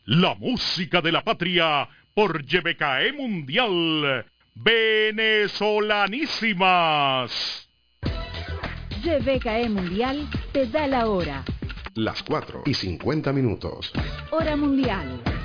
La música de la patria por YBKE Mundial. Venezolanísimas. YBKE Mundial te da la hora. Las 4:50. Hora mundial.